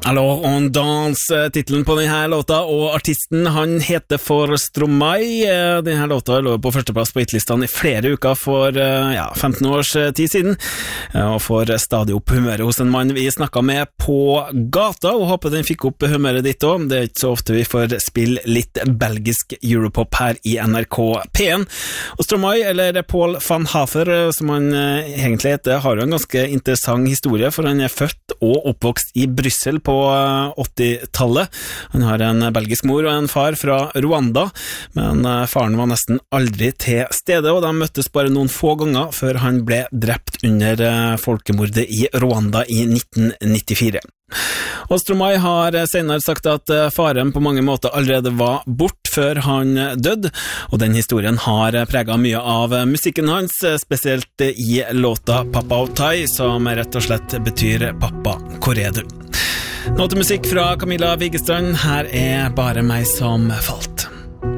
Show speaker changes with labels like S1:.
S1: Alors on danse, titelen på denne låta, og artisten han heter for Stromae. Denne låta lå på førsteplass på hitlistene i flere uker for 15 års tid siden, og får stadig opp humøret hos en mann vi snakket med på gata, og håper den fikk opp humøret ditt også. Det er ikke så ofte vi får spille litt belgisk Europop her i NRK P1. Og Stromae, eller Paul van Hafer, som han egentlig heter, har jo en ganske interessant historie, for han er født og oppvokst i Brussel på 80-tallet. Han har en belgisk mor og en far fra Rwanda, men faren var nesten aldri til stede, og de møttes bare noen få ganger før han ble drept under folkemordet i Rwanda i 1994. Og Stromae har senere sagt at faren på mange måter allerede var bort før han døde, og den historien har preget mye av musikken hans, spesielt i låta Papa Otai, som rett og slett betyr Pappa, hvor er du? Nå til musikk fra Camilla Vigestrand, her er Bare meg som falt.